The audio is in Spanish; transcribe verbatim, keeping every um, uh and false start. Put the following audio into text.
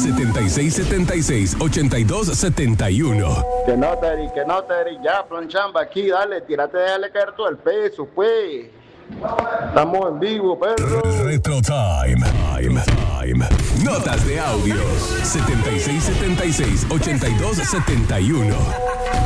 setenta y seis setenta y seis, ochenta y dos setenta y uno. Que no, Terry, que no, Terry, ya, planchamba aquí, dale, tírate, déjale caer todo el peso, pues. Estamos en vivo, perro. Retro Time. Time. Time. Notas de audio. setenta y seis setenta y seis, ochenta y dos setenta y uno.